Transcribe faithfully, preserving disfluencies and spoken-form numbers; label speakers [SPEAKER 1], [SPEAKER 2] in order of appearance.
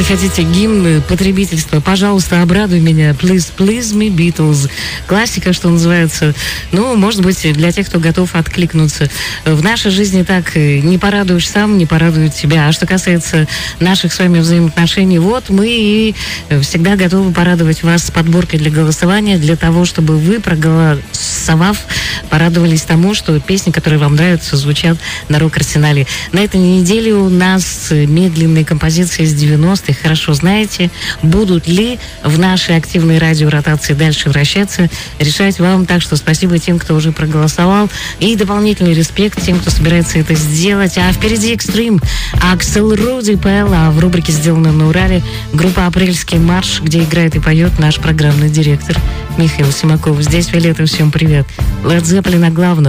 [SPEAKER 1] Если хотите гимн потребительства, пожалуйста, обрадуй меня. Please, please me, Beatles. Классика, что называется. Ну, может быть, для тех, кто готов откликнуться. В нашей жизни так не порадуешь сам, не порадует тебя. А что касается наших с вами взаимоотношений, вот мы и всегда готовы порадовать вас с подборкой для голосования, для того, чтобы вы, проголосовав, порадовались тому, что песни, которые вам нравятся, звучат на рок-арсенале. На этой неделе у нас медленные композиции из девяностых. Хорошо знаете, будут ли в нашей активной радиоротации дальше вращаться, решать вам. Так что спасибо тем, кто уже проголосовал. И дополнительный респект тем, кто собирается это сделать. А впереди Extreme, Axl Rudi Pell, а в рубрике «Сделано на Урале» группа «Апрельский марш», где играет и поет наш программный директор Михаил Симаков. Здесь Виолетта, всем привет. Led Zeppelin на главном.